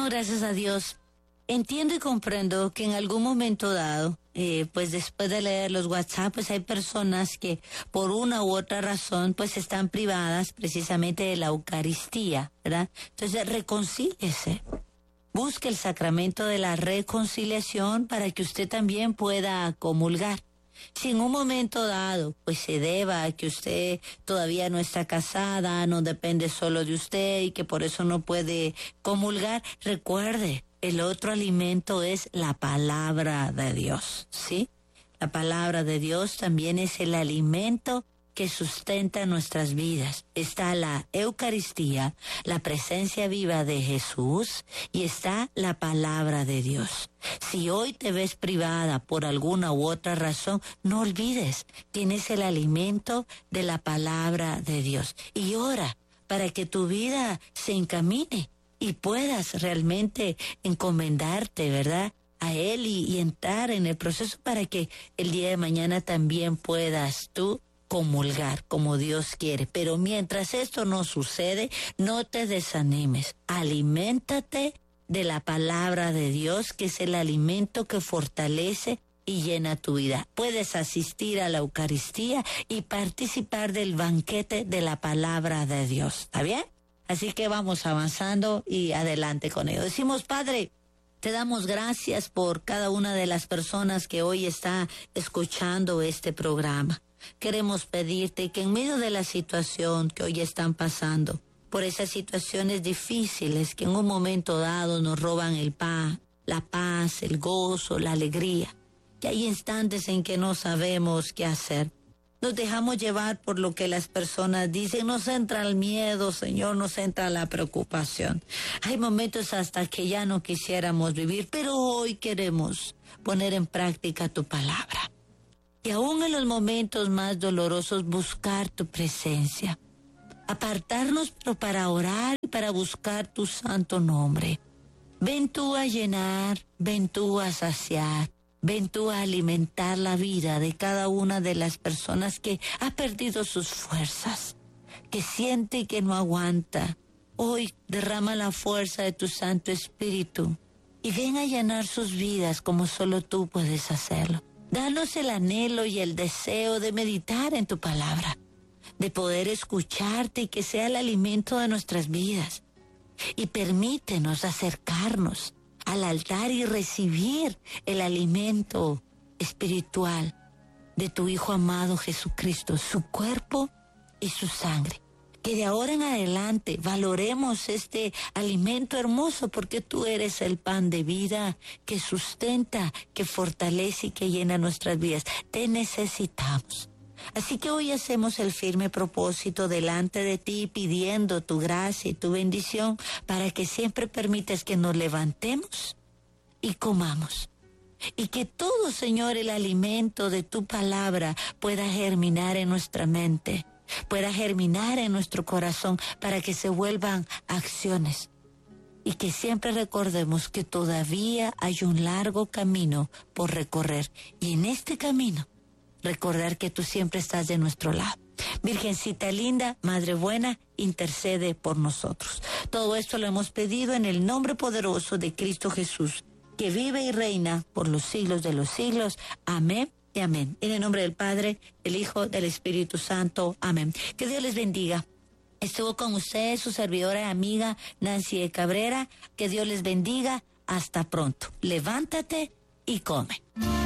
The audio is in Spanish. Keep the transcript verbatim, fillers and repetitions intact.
No, gracias a Dios. Entiendo y comprendo que en algún momento dado, eh, pues después de leer los WhatsApp, pues hay personas que por una u otra razón, pues están privadas precisamente de la Eucaristía, ¿verdad? Entonces, reconcíliese. Busque el sacramento de la reconciliación para que usted también pueda comulgar. Si en un momento dado, pues se deba a que usted todavía no está casada, no depende solo de usted y que por eso no puede comulgar, recuerde, el otro alimento es la palabra de Dios, ¿sí? La palabra de Dios también es el alimento que sustenta nuestras vidas. Está la Eucaristía, la presencia viva de Jesús, y está la palabra de Dios. Si hoy te ves privada por alguna u otra razón, no olvides, tienes el alimento de la palabra de Dios. Y ora para que tu vida se encamine y puedas realmente encomendarte, ¿verdad?, a Él y, y entrar en el proceso para que el día de mañana también puedas tú comulgar como Dios quiere. Pero mientras esto no sucede, no te desanimes. Aliméntate de la palabra de Dios, que es el alimento que fortalece y llena tu vida. Puedes asistir a la Eucaristía y participar del banquete de la palabra de Dios. ¿Está bien? Así que vamos avanzando y adelante con ello. Decimos, Padre, te damos gracias por cada una de las personas que hoy está escuchando este programa. Queremos pedirte que en medio de la situación que hoy están pasando, por esas situaciones difíciles que en un momento dado nos roban el paz, la paz, el gozo, la alegría, que hay instantes en que no sabemos qué hacer. Nos dejamos llevar por lo que las personas dicen, nos entra el miedo, Señor, nos entra la preocupación. Hay momentos hasta que ya no quisiéramos vivir, pero hoy queremos poner en práctica tu palabra. Y aún en los momentos más dolorosos, buscar tu presencia. Apartarnos, pero para orar y para buscar tu santo nombre. Ven tú a llenar, ven tú a saciar, ven tú a alimentar la vida de cada una de las personas que ha perdido sus fuerzas, que siente que no aguanta. Hoy derrama la fuerza de tu Santo Espíritu y ven a llenar sus vidas como solo tú puedes hacerlo. Danos el anhelo y el deseo de meditar en tu palabra, de poder escucharte y que sea el alimento de nuestras vidas. Y permítenos acercarnos al altar y recibir el alimento espiritual de tu Hijo amado Jesucristo, su cuerpo y su sangre. Que de ahora en adelante valoremos este alimento hermoso, porque tú eres el pan de vida que sustenta, que fortalece y que llena nuestras vidas. Te necesitamos. Así que hoy hacemos el firme propósito delante de ti, pidiendo tu gracia y tu bendición para que siempre permitas que nos levantemos y comamos. Y que todo, Señor, el alimento de tu palabra pueda germinar en nuestra mente, pueda germinar en nuestro corazón para que se vuelvan acciones. Y que siempre recordemos que todavía hay un largo camino por recorrer. Y en este camino, recordar que tú siempre estás de nuestro lado. Virgencita linda, Madre buena, intercede por nosotros. Todo esto lo hemos pedido en el nombre poderoso de Cristo Jesús, que vive y reina por los siglos de los siglos. Amén y amén. En el nombre del Padre, del Hijo, del Espíritu Santo. Amén. Que Dios les bendiga. Estuvo con ustedes su servidora y amiga Nancy de Cabrera. Que Dios les bendiga. Hasta pronto. Levántate y come.